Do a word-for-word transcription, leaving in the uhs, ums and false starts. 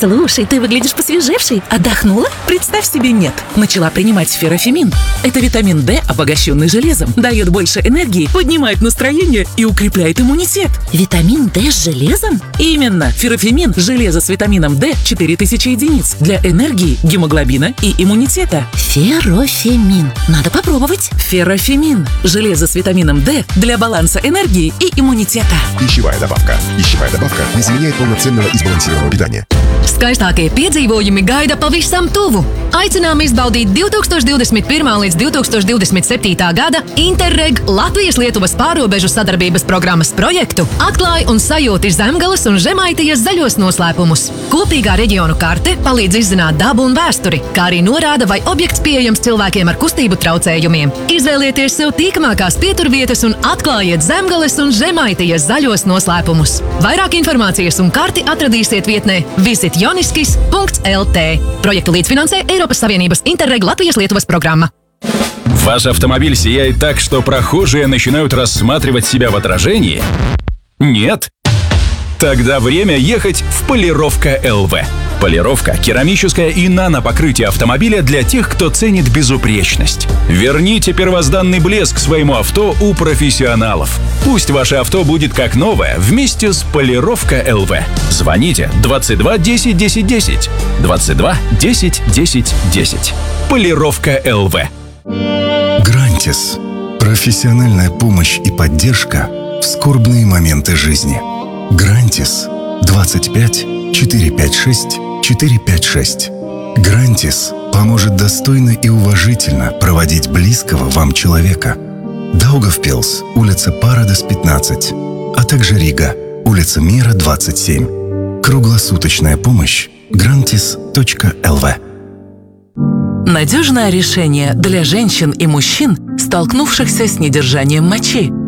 Слушай, ты выглядишь посвежевшей. Отдохнула? Представь себе, нет. Начала принимать сферофемин. Это витамин D, обогащенный железом. Дает больше энергии, поднимает настроение и укрепляет иммунитет. Витамин D с железом? Именно. Ферофемин – железо с витамином D четыре тысячи единиц для энергии, гемоглобина и иммунитета. Ферофемин. Надо попробовать. Ферофемин – железо с витамином D для баланса энергии и иммунитета. Пищевая добавка. Пищевая добавка не заменяет полноценного и сбалансированного питания. Skaistākie piedzīvojumi gaida pavisam tuvu. Aicinām izbaudīt divi tūkstoši divdesmit pirmā līdz divi tūkstoši divdesmit septītā gada Interreg Latvijas-Lietuvas pārrobežu sadarbības programmas projektu Atklāj un sajūti Zemgales un Žemaitijas zaļos noslēpumus. Kopīgā reģionu karte palīdz izzināt dabu un vēsturi, kā arī norāda, vai objekts pieejams cilvēkiem ar kustību traucējumiem. Izvēlieties sev tīkamākās pieturvietas un atklājiet Zemgales un Žemaitijas zaļos noslēpumus. Vairāk informācijas un karti atradīsiet vietnē visit joniskis punkts l t. Projektu līdzfinansē Eiropas Savienības Interreg Latvijas-Lietuvas программа. Ваш автомобиль сияет так, что прохожие начинают рассматривать себя в отражении? Нет? Тогда время ехать в Полировка эл вэ. Полировка, керамическое и нано-покрытие автомобиля для тех, кто ценит безупречность. Верните первозданный блеск своему авто у профессионалов. Пусть ваше авто будет как новое вместе с Полировка эл вэ. Звоните двадцать два десять десять десять. двадцать два десять десять десять. Полировка эл вэ. Грантис. Профессиональная помощь и поддержка в скорбные моменты жизни. Грантис. двадцать пять четыреста пятьдесят шесть четыреста пятьдесят шесть. Грантис поможет достойно и уважительно проводить близкого вам человека. Даугавпилс, улица Парадес, пятнадцать, а также Рига, улица Мира, двадцать семь. Круглосуточная помощь. грантис точка эл вэ. Надежное решение для женщин и мужчин, столкнувшихся с недержанием мочи.